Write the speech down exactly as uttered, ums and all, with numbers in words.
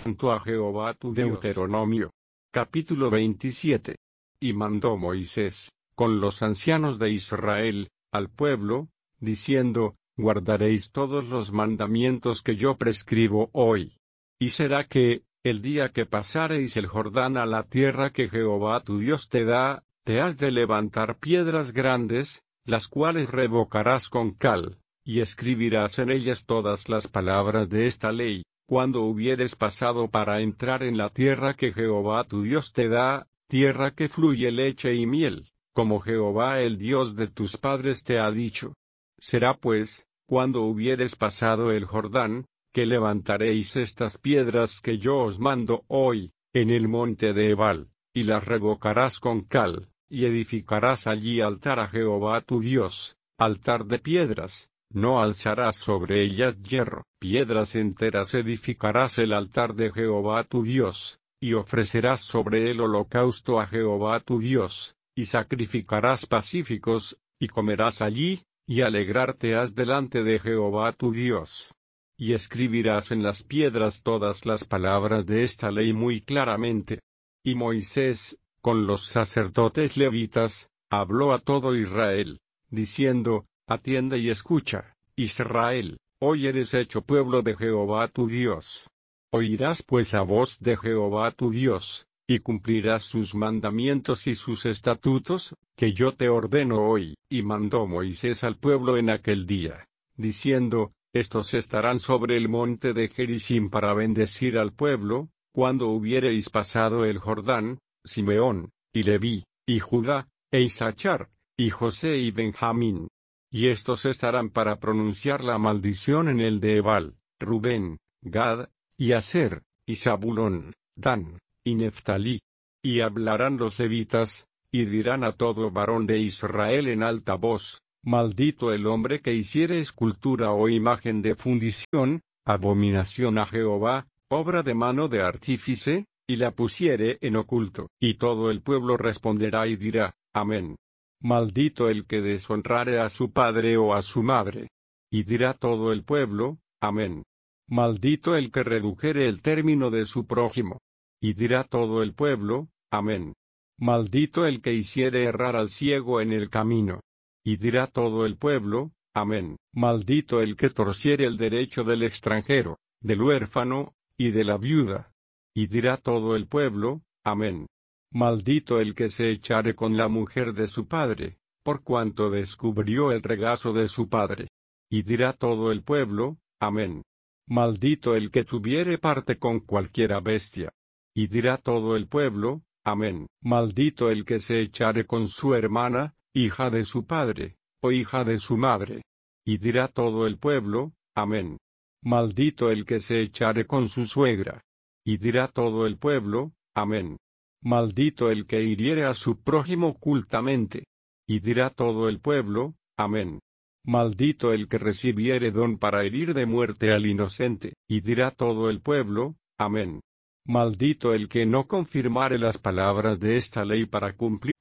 junto a Jehová tu Dios. Deuteronomio. Capítulo veintisiete. Y mandó Moisés, con los ancianos de Israel, al pueblo, diciendo, guardaréis todos los mandamientos que yo prescribo hoy. Y será que, el día que pasareis el Jordán a la tierra que Jehová tu Dios te da, te has de levantar piedras grandes, las cuales revocarás con cal, y escribirás en ellas todas las palabras de esta ley, cuando hubieres pasado para entrar en la tierra que Jehová tu Dios te da, tierra que fluye leche y miel, como Jehová el Dios de tus padres te ha dicho. Será pues, cuando hubieres pasado el Jordán, que levantaréis estas piedras que yo os mando hoy, en el monte de Ebal, y las revocarás con cal, y edificarás allí altar a Jehová tu Dios, altar de piedras, no alzarás sobre ellas hierro, piedras enteras edificarás el altar de Jehová tu Dios, y ofrecerás sobre él holocausto a Jehová tu Dios, y sacrificarás pacíficos, y comerás allí, y alegrarte has delante de Jehová tu Dios. Y escribirás en las piedras todas las palabras de esta ley muy claramente. Y Moisés, con los sacerdotes levitas, habló a todo Israel, diciendo, atiende y escucha, Israel, hoy eres hecho pueblo de Jehová tu Dios. Oirás pues la voz de Jehová tu Dios, y cumplirás sus mandamientos y sus estatutos, que yo te ordeno hoy. Y mandó Moisés al pueblo en aquel día, diciendo, estos estarán sobre el monte de Gerizim para bendecir al pueblo, cuando hubiereis pasado el Jordán, Simeón, y Leví, y Judá, e Isachar, y José y Benjamín. Y estos estarán para pronunciar la maldición en el de Ebal, Rubén, Gad, y Aser, y Zabulón, Dan, y Neftalí. Y hablarán los levitas, y dirán a todo varón de Israel en alta voz, maldito el hombre que hiciere escultura o imagen de fundición, abominación a Jehová, obra de mano de artífice, y la pusiere en oculto. Y todo el pueblo responderá y dirá, amén. Maldito el que deshonrare a su padre o a su madre. Y dirá todo el pueblo, amén. Maldito el que redujere el término de su prójimo. Y dirá todo el pueblo, amén. Maldito el que hiciere errar al ciego en el camino. Y dirá todo el pueblo, amén. Maldito el que torciere el derecho del extranjero, del huérfano, y de la viuda. Y dirá todo el pueblo, amén. Maldito el que se echare con la mujer de su padre, por cuanto descubrió el regazo de su padre. Y dirá todo el pueblo, amén. Maldito el que tuviere parte con cualquiera bestia. Y dirá todo el pueblo, amén. Maldito el que se echare con su hermana, hija de su padre, o hija de su madre. Y dirá todo el pueblo, amén. Maldito el que se echare con su suegra. Y dirá todo el pueblo, amén. Maldito el que hiriere a su prójimo ocultamente. Y dirá todo el pueblo, amén. Maldito el que recibiere don para herir de muerte al inocente. Y dirá todo el pueblo, amén. Maldito el que no confirmare las palabras de esta ley para cumplir.